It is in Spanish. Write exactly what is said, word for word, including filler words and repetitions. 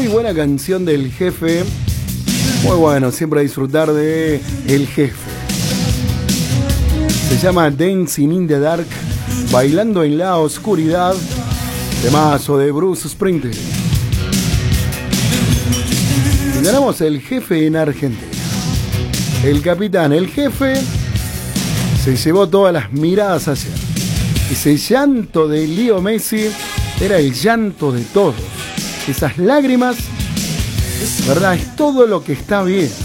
muy buena canción del Jefe. Muy bueno, siempre a disfrutar de El Jefe. Se llama Dancing in the Dark, bailando en la oscuridad, temazo de Bruce Springsteen. Y tenemos El Jefe en Argentina. El capitán, el jefe, se llevó todas las miradas hacia él. Ese llanto de Leo Messi era el llanto de todos. Esas lágrimas, ¿verdad? Es todo lo que está bien.